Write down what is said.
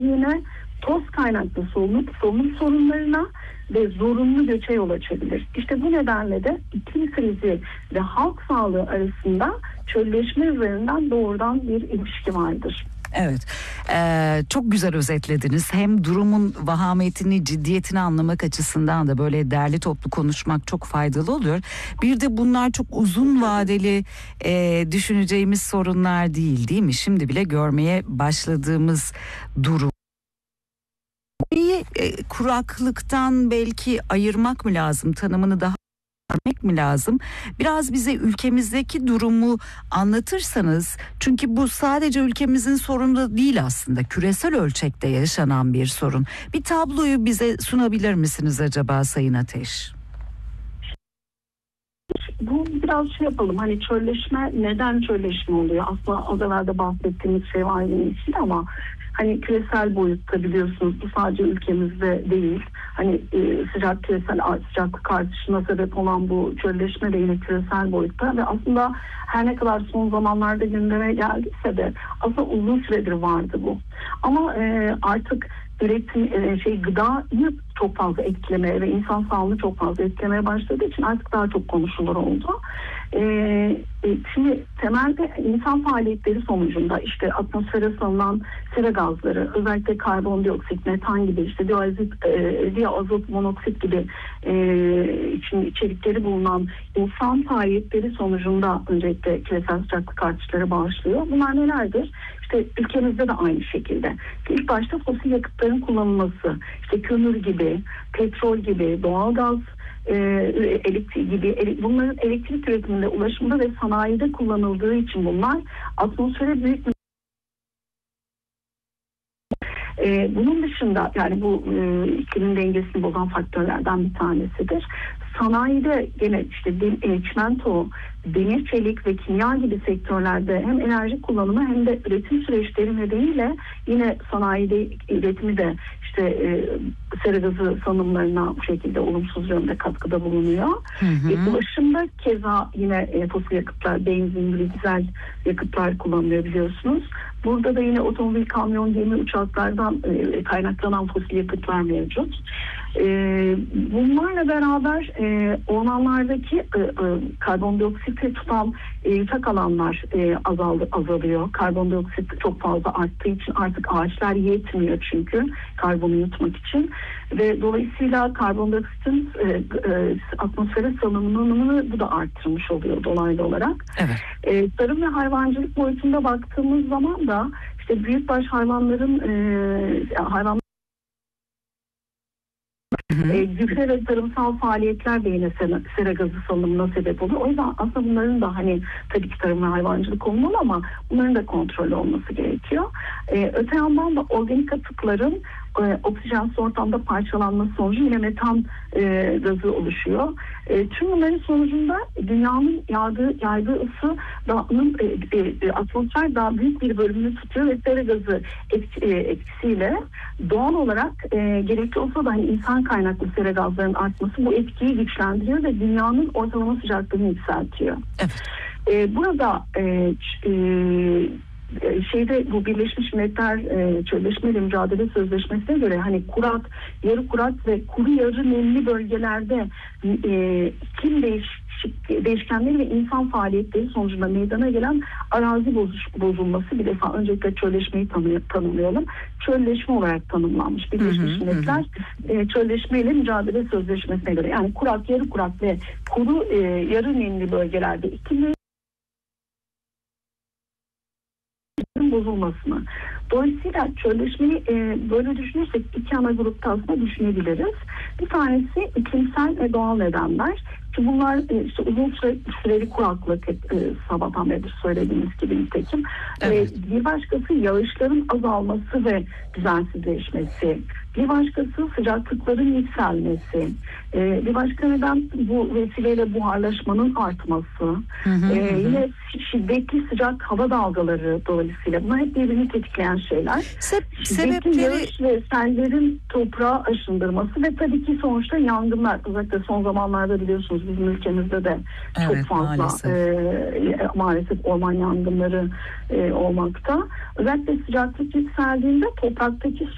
yine toz kaynaklı solunum sorunlarına ve zorunlu göçe yol açabilir. İşte bu nedenle de iklim krizi ve halk sağlığı arasında çölleşme üzerinden doğrudan bir ilişki vardır. Evet, çok güzel özetlediniz. Hem durumun vahametini, ciddiyetini anlamak açısından da böyle derli toplu konuşmak çok faydalı oluyor. Bir de bunlar çok uzun vadeli düşüneceğimiz sorunlar değil mi? Şimdi bile görmeye başladığımız durum. Kuraklıktan belki ayırmak mı lazım, tanımını daha vermek mi lazım? Biraz bize ülkemizdeki durumu anlatırsanız, çünkü bu sadece ülkemizin sorunu da değil aslında, küresel ölçekte yaşanan bir sorun. Bir tabloyu bize sunabilir misiniz acaba Sayın Ateş? Bu biraz yapalım. Hani çölleşme, neden çölleşme oluyor? Aslında az evvel de bahsettiğimiz şey var yine içinde ama hani küresel boyutta biliyorsunuz bu sadece ülkemizde değil. Hani küresel sıcaklık artışına sebep olan bu çölleşme de yine küresel boyutta ve aslında her ne kadar son zamanlarda gündeme geldiyse de aslında uzun süredir vardı bu. Ama artık üretim gıdayı çok fazla etkilemeye ve insan sağlığını çok fazla etkilemeye başladığı için artık daha çok konuşulur oldu. Şimdi temelde insan faaliyetleri sonucunda işte atmosfere salınan sera gazları, özellikle karbondioksit, metan gibi, işte diazot monoksit gibi içerikleri bulunan insan faaliyetleri sonucunda öncelikle küresel sıcaklık artışları başlıyor. Bunlar nelerdir? İşte ülkemizde de aynı şekilde. İlk başta fosil yakıtların kullanılması, işte kömür gibi, petrol gibi, doğalgaz, elektrik gibi, bunların elektrik üretiminde, ulaşımda ve sanayide kullanıldığı için bunlar atmosfere büyük bir bunun dışında, yani bu iklim dengesini bozan faktörlerden bir tanesidir. Sanayide gene işte çimento, demir, çelik ve kimya gibi sektörlerde hem enerji kullanımı hem de üretim süreçleri nedeniyle yine sanayide üretimi de işte sera gazı salınımlarına bu şekilde olumsuz yönde katkıda bulunuyor. Ulaşımda keza yine fosil yakıtlar, benzin, dizel yakıtlar kullanılıyor biliyorsunuz. Burada da yine otomobil, kamyon, gemi, uçaklardan kaynaklanan fosil yakıtlar mevcut. Bunlarla beraber ormanlardaki karbondioksiti tutan yüksek alanlar azalıyor. Karbondioksit çok fazla arttığı için artık ağaçlar yetmiyor çünkü karbonu yutmak için ve dolayısıyla karbondioksitin atmosfere salınımını bu da arttırmış oluyor dolaylı olarak. Evet. Tarım ve hayvancılık boyutunda baktığımız zaman da işte büyükbaş hayvanların gübre ve tarımsal faaliyetler de yine sera gazı salınımına sebep oluyor. O yüzden aslında bunların da hani tabii ki tarım ve hayvancılık olmalı ama bunların da kontrolü olması gerekiyor. Öte yandan da organik atıkların oksijensiz ortamda parçalanması sonucu yine metan gazı oluşuyor. Tüm bunların sonucunda dünyanın yaydığı ısı atmosfer daha büyük bir bölümünü tutuyor ve sera gazı etkisiyle doğal olarak gerekli olsa da hani insan kaynaklı sera gazlarının artması bu etkiyi güçlendiriyor ve dünyanın ortalama sıcaklığını yükseltiyor. Evet. Burada bu Birleşmiş Milletler Çölleşme ile Mücadele Sözleşmesi'ne göre hani kurak, yarı kurak ve kuru yarı nemli bölgelerde iklim değişkenleri ve insan faaliyetleri sonucunda meydana gelen arazi bozulması, bir defa öncelikle çölleşmeyi tanımlayalım. Çölleşme olarak tanımlanmış Birleşmiş Milletler Çölleşme ile Mücadele Sözleşmesi'ne göre, yani kurak, yarı kurak ve kuru yarı nemli bölgelerde iklim bozulmasını. Dolayısıyla çölleşmeyi böyle düşünürsek iki ana grupta aslında düşünebiliriz. Bir tanesi iklimsel ve doğal nedenler. Ki bunlar işte uzun süreli kuraklık, sabahtan beri söylediğimiz gibi nitekim. Evet. Bir başkası yağışların azalması ve düzensizleşmesi. Bir başkası sıcaklıkların yükselmesi. Bir başka neden bu vesileyle buharlaşmanın artması. Yine şiddetli sıcak hava dalgaları dolayısıyla. Bunlar hep birbirini tetikleyen şeyler. Şiddetli yağış ve sellerin toprağa aşındırması ve tabii ki sonuçta yangınlar. Özellikle son zamanlarda biliyorsunuz bizim ülkemizde de çok fazla maalesef orman yangınları olmakta. Özellikle sıcaklık yükseldiğinde topraktaki